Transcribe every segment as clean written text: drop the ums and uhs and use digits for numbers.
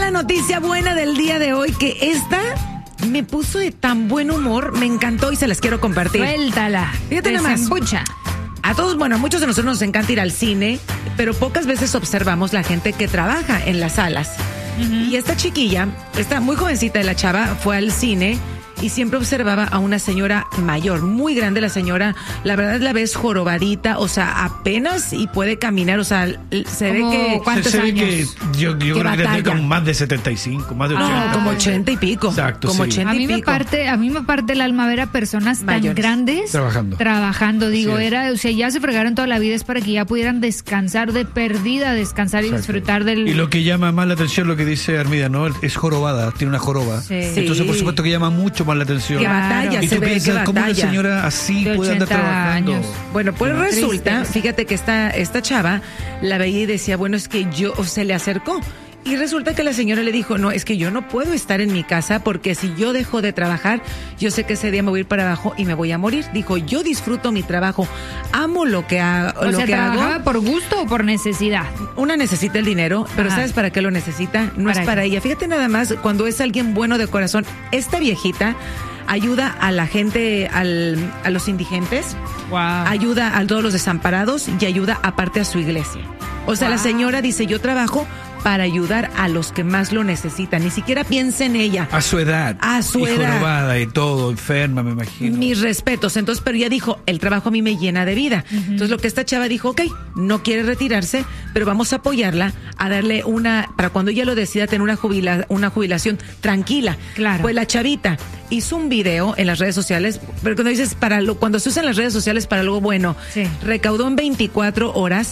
la noticia buena del día de hoy, que esta me puso de tan buen humor, me encantó y se las quiero compartir. Suéltala. Fíjate nada más. A todos, bueno, a muchos de nosotros nos encanta ir al cine, pero pocas veces observamos la gente que trabaja en las salas. Y esta chiquilla, esta muy jovencita de la chava, fue al cine y siempre observaba a una señora mayor, muy grande la señora, la verdad la ves jorobadita, o sea, apenas y puede caminar, o sea, se ve que... ¿Cuántos se ve años? que yo creo que tiene como más de 75, más de 80. No, como 80 y pico. Exacto, como sí. 80 A y mí pico. a mí me parte el alma ver a personas Mayores. tan grandes trabajando. Digo, Así es. o sea, ya se fregaron toda la vida, es para que ya pudieran descansar de perdida, descansar y disfrutar del... Y lo que llama más la atención, lo que dice Armida, ¿no? Es jorobada, tiene una joroba. Sí. Entonces, por supuesto que llama mucho más la atención. Que batalla, Y se tú ve que piensas, ¿cómo una batalla. señora así De puede andar 80 trabajando? años. Bueno, pues Qué resulta, triste. fíjate que esta chava la veía y decía, bueno, es que yo, o se le acercó. Y resulta que la señora le dijo, no, es que yo no puedo estar en mi casa porque si yo dejo de trabajar, yo sé que ese día me voy a ir para abajo y me voy a morir. Dijo, yo disfruto mi trabajo, amo lo que hago. O sea, ¿trabajaba por gusto o por necesidad? Una necesita el dinero, pero Ajá. ¿sabes para qué lo necesita? No es para ella. Fíjate nada más, cuando es alguien bueno de corazón, esta viejita ayuda a la gente, a los indigentes, ayuda a todos los desamparados y ayuda aparte a su iglesia. O sea, la señora dice, yo trabajo para ayudar a los que más lo necesitan. Ni siquiera piensa en ella. A su edad. A su y edad. jorobada y todo, enferma, me imagino. Mis respetos. Entonces, pero ella dijo, el trabajo a mí me llena de vida. Entonces, lo que esta chava dijo, ok, no quiere retirarse, pero vamos a apoyarla, a darle para cuando ella lo decida, tener una jubilación tranquila. Claro. Pues la chavita hizo un video en las redes sociales, pero cuando dices, cuando se usan las redes sociales para algo bueno, Sí. recaudó en 24 horas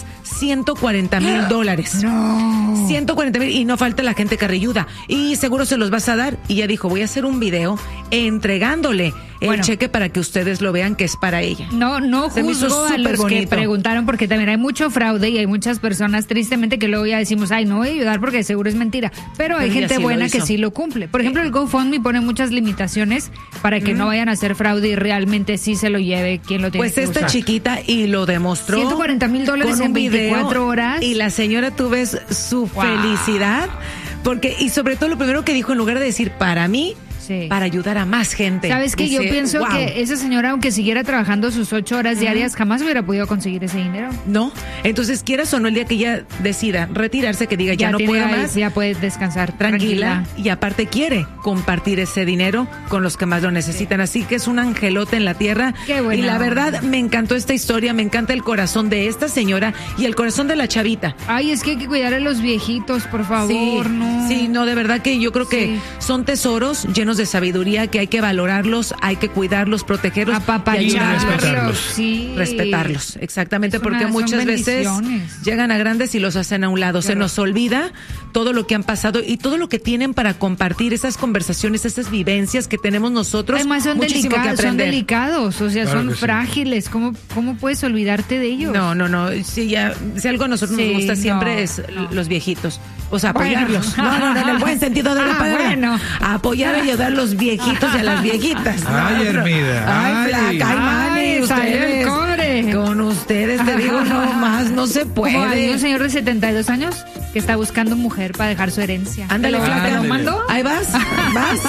$140,000. No. 140,000 y no falta la gente que reayuda. Y seguro se los vas a dar. Y ella dijo, voy a hacer un video entregándole el cheque para que ustedes lo vean que es para ella. No Se me hizo juzgo a súper los que bonito. preguntaron, porque también hay mucho fraude y hay muchas personas, tristemente, que luego ya decimos, ay, no voy a ayudar porque seguro es mentira. Pero hay Pero ella gente sí lo buena que hizo. sí lo cumple. Por ejemplo, el GoFundMe pone muchas limitaciones para que no vayan a hacer fraude y realmente sí se lo lleve quien lo tiene Pues que esta usar. chiquita y lo demostró. $140,000 con en un video, 24 horas. Y la señora, tú ves su felicidad. Porque, y sobre todo lo primero que dijo, en lugar de decir para mí, Sí. para ayudar a más gente. ¿Sabes qué? Yo Dice, pienso "Wow". que esa señora, aunque siguiera trabajando sus 8 horas diarias, jamás hubiera podido conseguir ese dinero. No, entonces quieras o no, el día que ella decida retirarse, que diga ya no tiene puedo ahí, más, ya puedes descansar tranquila, y aparte quiere compartir ese dinero con los que más lo necesitan, así que es un angelote en la tierra. Qué buena y la onda. verdad me encantó esta historia, me encanta el corazón de esta señora y el corazón de la chavita. Ay, es que hay que cuidar a los viejitos, por favor, no. Sí, no, de verdad que yo creo que Sí. son tesoros llenos de sabiduría que hay que valorarlos, hay que cuidarlos, protegerlos, y Apapacharlos, respetarlos. sí. respetarlos, exactamente, porque Son muchas veces bendiciones. llegan a grandes y los hacen a un lado. Se nos olvida todo lo que han pasado y todo lo que tienen para compartir, esas conversaciones, esas vivencias que tenemos nosotros. Además son muchísimo que delicados, son aprender. delicados, o sea, Claro son que sí. frágiles. ¿Cómo puedes olvidarte de ellos? No, si algo a nosotros Sí, nos gusta siempre no, es no. los viejitos. O sea, Bueno. apoyarlos. No, en el buen sentido de la Ah, palabra. bueno. Apoyar y ayudar a los viejitos y a las viejitas. Ay, No, Hermida, Ay, ay. flaca, ay, mani, Ay, salió el ustedes. cobre. Con ustedes te digo, no más, no se Como hay puede. un señor de 72 años que está buscando mujer para dejar su herencia. Ándale, ¿Te lo- flaca. ¿Te lo mando? Ahí vas.